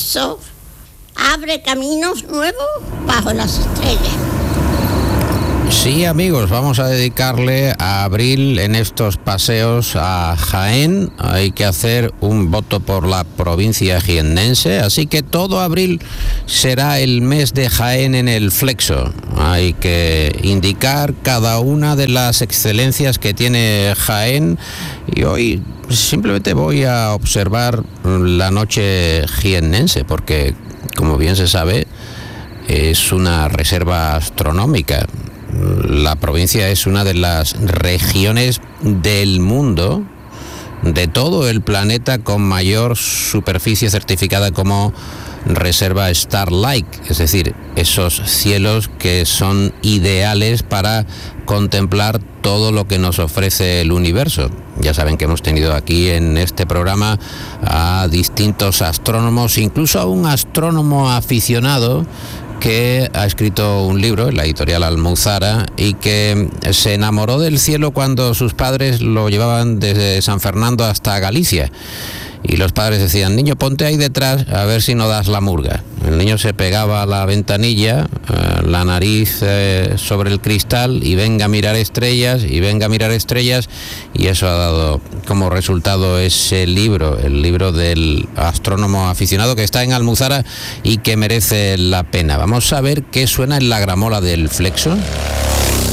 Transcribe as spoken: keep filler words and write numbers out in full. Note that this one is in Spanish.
Flexo abre caminos nuevos bajo las estrellas. Sí, amigos, vamos a dedicarle a abril en estos paseos a Jaén. Hay que hacer un voto por la provincia jiennense, así que todo abril será el mes de Jaén en el Flexo. Hay que indicar cada una de las excelencias que tiene Jaén y hoy simplemente voy a observar la noche jiennense porque, como bien se sabe, es una reserva astronómica. La provincia es una de las regiones del mundo, de todo el planeta, con mayor superficie certificada como reserva Starlight, es decir, esos cielos que son ideales para contemplar todo lo que nos ofrece el universo. Ya saben que hemos tenido aquí en este programa a distintos astrónomos, incluso a un astrónomo aficionado que ha escrito un libro en la editorial Almuzara y que se enamoró del cielo cuando sus padres lo llevaban desde San Fernando hasta Galicia. Y los padres decían: niño, ponte ahí detrás a ver si no das la murga. El niño se pegaba a la ventanilla, eh, la nariz eh, sobre el cristal, y venga a mirar estrellas, y venga a mirar estrellas, y eso ha dado como resultado ese libro, el libro del astrónomo aficionado, que está en Almuzara y que merece la pena. Vamos a ver qué suena en la gramola del Flexo.